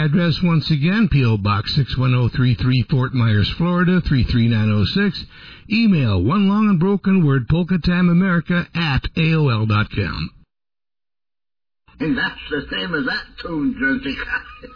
address once again, P.O. Box 61033, Fort Myers, Florida, 33906. Email one long and broken word, polkatimamerica at AOL.com. And that's the same as that tune, Jersey.